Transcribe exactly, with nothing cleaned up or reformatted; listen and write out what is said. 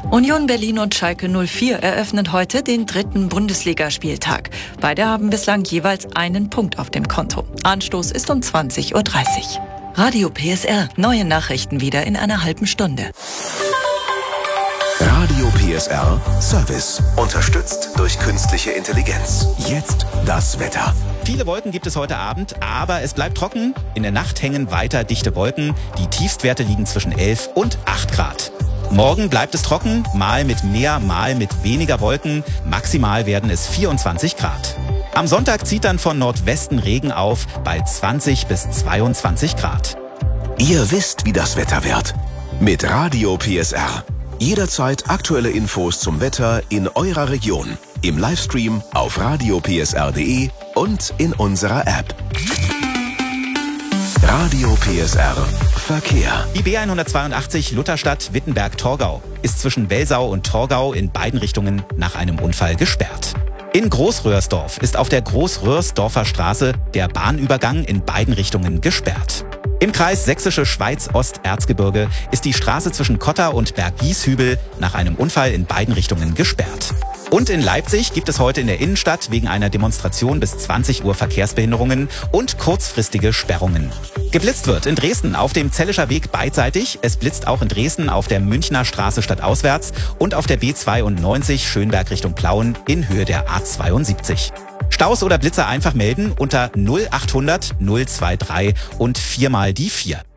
Union Berlin und Schalke null vier eröffnen heute den dritten Bundesligaspieltag. Beide haben bislang jeweils einen Punkt auf dem Konto. Anstoß ist um zwanzig Uhr dreißig. Radio P S R. Neue Nachrichten wieder in einer halben Stunde. Radio P S R Service. Unterstützt durch künstliche Intelligenz. Jetzt das Wetter. Viele Wolken gibt es heute Abend, aber es bleibt trocken. In der Nacht hängen weiter dichte Wolken. Die Tiefstwerte liegen zwischen elf und acht Grad. Morgen bleibt es trocken, mal mit mehr, mal mit weniger Wolken. Maximal werden es vierundzwanzig Grad. Am Sonntag zieht dann von Nordwesten Regen auf bei zwanzig bis zweiundzwanzig Grad. Ihr wisst, wie das Wetter wird. Mit Radio P S R. Jederzeit aktuelle Infos zum Wetter in eurer Region. Im Livestream auf radio p s r punkt d e und in unserer App. Radio P S R Verkehr. Die B hundertzweiundachtzig Lutherstadt-Wittenberg-Torgau ist zwischen Welsau und Torgau in beiden Richtungen nach einem Unfall gesperrt. In Großröhrsdorf ist auf der Großröhrsdorfer Straße der Bahnübergang in beiden Richtungen gesperrt. Im Kreis Sächsische Schweiz-Ost-Erzgebirge ist die Straße zwischen Kotter und Berg-Gieshübel nach einem Unfall in beiden Richtungen gesperrt. Und in Leipzig gibt es heute in der Innenstadt wegen einer Demonstration bis zwanzig Uhr Verkehrsbehinderungen und kurzfristige Sperrungen. Geblitzt wird in Dresden auf dem Zellischer Weg beidseitig. Es blitzt auch in Dresden auf der Münchner Straße stadtauswärts und auf der B zweiundneunzig Schönberg Richtung Plauen in Höhe der A zweiundsiebzig. Staus oder Blitzer einfach melden unter null achthundert null drei drei und viermal die vier.